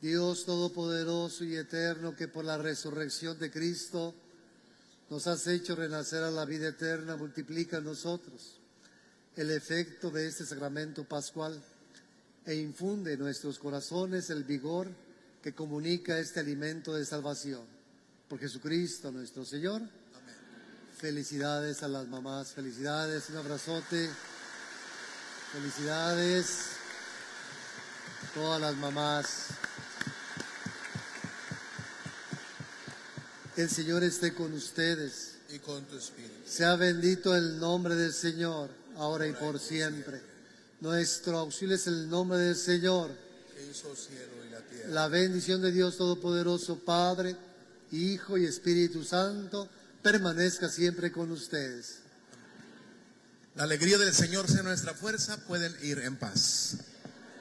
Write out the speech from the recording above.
Dios Todopoderoso y Eterno, que por la resurrección de Cristo nos has hecho renacer a la vida eterna, multiplica en nosotros el efecto de este sacramento pascual e infunde en nuestros corazones el vigor que comunica este alimento de salvación. Por Jesucristo nuestro Señor. Amén. Felicidades a las mamás, felicidades, un abrazote, felicidades a todas las mamás. El Señor esté con ustedes. Y con tu espíritu. Sea bendito el nombre del Señor, ahora y por siempre. Nuestro auxilio es el nombre del Señor. Que hizo cielo y la tierra. La bendición de Dios Todopoderoso, Padre, Hijo y Espíritu Santo, permanezca siempre con ustedes. La alegría del Señor sea nuestra fuerza. Pueden ir en paz.